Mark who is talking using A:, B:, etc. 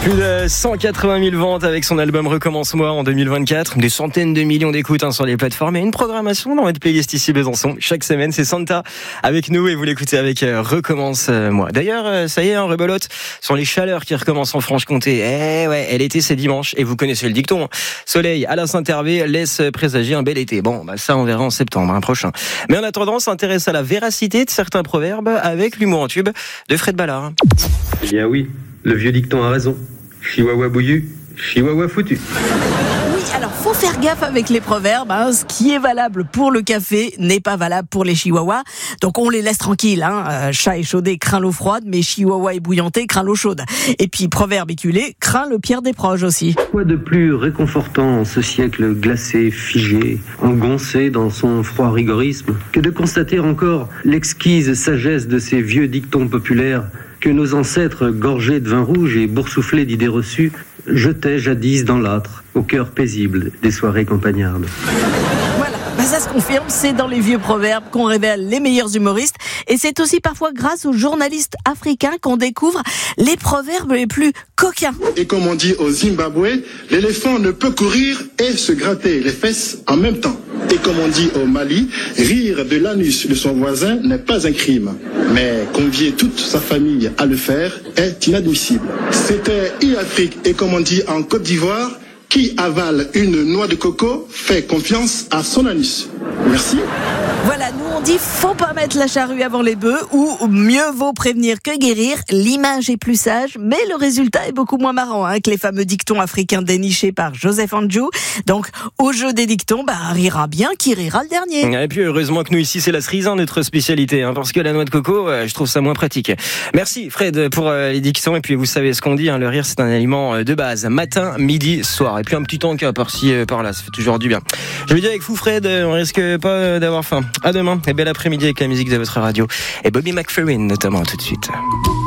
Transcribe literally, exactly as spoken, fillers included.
A: Plus de cent quatre-vingt mille ventes avec son album Recommence-moi en deux mille vingt-quatre. Des centaines de millions d'écoutes hein, sur les plateformes et une programmation dans votre playlist ici Besançon. Chaque semaine, c'est Santa avec nous et vous l'écoutez avec euh, Recommence-moi. D'ailleurs, euh, ça y est, hein, rebelote, sont les chaleurs qui recommencent en Franche-Comté. Eh ouais, l'été c'est dimanche et vous connaissez le dicton. Hein. Soleil à la Saint-Hervé laisse présager un bel été. Bon, bah ça on verra en septembre hein, prochain. Mais en attendant, on s'intéresse à la véracité de certains proverbes avec l'humour en tube de Fred Ballard.
B: Eh bien oui, le vieux dicton a raison. Chihuahua bouillu, chihuahua foutu.
C: Oui, alors faut faire gaffe avec les proverbes. Hein. Ce qui est valable pour le café n'est pas valable pour les chihuahuas. Donc on les laisse tranquilles. Hein. Euh, chat échaudé craint l'eau froide, mais chihuahua ébouillanté craint l'eau chaude. Et puis proverbe éculé craint le pire des proches aussi.
B: Quoi de plus réconfortant en ce siècle glacé, figé, engoncé dans son froid rigorisme, que de constater encore l'exquise sagesse de ces vieux dictons populaires que nos ancêtres, gorgés de vin rouge et boursouflés d'idées reçues, jetaient jadis dans l'âtre, au cœur paisible des soirées campagnardes.
C: Voilà, bah ça se confirme, c'est dans les vieux proverbes qu'on révèle les meilleurs humoristes, et c'est aussi parfois grâce aux journalistes africains qu'on découvre les proverbes les plus coquins.
D: Et comme on dit au Zimbabwe, l'éléphant ne peut courir et se gratter les fesses en même temps. Et comme on dit au Mali, rire de l'anus de son voisin n'est pas un crime. Mais convier toute sa famille à le faire est inadmissible. C'était e-Afrique et comme on dit en Côte d'Ivoire, qui avale une noix de coco fait confiance à son anus. Merci.
C: Voilà, nous on dit faut pas mettre la charrue avant les bœufs ou mieux vaut prévenir que guérir. L'image est plus sage, mais le résultat est beaucoup moins marrant hein, que les fameux dictons africains dénichés par Joseph Andjou. Donc au jeu des dictons, bah rira bien qui rira le dernier.
A: Et puis heureusement que nous ici c'est la cerise, hein, notre spécialité, hein, parce que la noix de coco, euh, je trouve ça moins pratique. Merci Fred pour euh, les dictons et puis vous savez ce qu'on dit, hein, le rire c'est un aliment euh, de base, matin, midi, soir. Et puis un petit encas par-ci, euh, par-là, ça fait toujours du bien. Je veux dire avec vous Fred, euh, on risque pas d'avoir faim. À demain et bel après-midi avec la musique de votre radio et Bobby McFerrin notamment tout de suite.